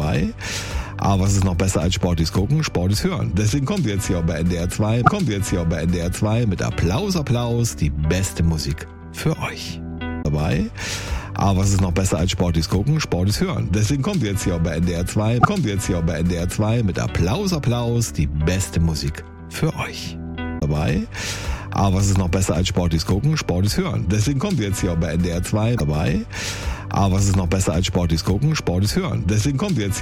dabei. Aber was ist noch besser als Sportis gucken? Sportis hören. Deswegen kommt jetzt hier auch bei NDR 2, mit Applaus, die beste Musik für euch. Dabei. Aber was ist noch besser als Sportis gucken? Sportis hören. Deswegen kommt jetzt hier auch bei NDR 2, mit Applaus, die beste Musik für euch. Dabei. Aber was ist noch besser als Sportis gucken? Sportis hören. Deswegen kommt jetzt hier auch bei NDR 2 dabei. Aber was ist noch besser als Sportis gucken? Sportis hören. Deswegen kommt jetzt hier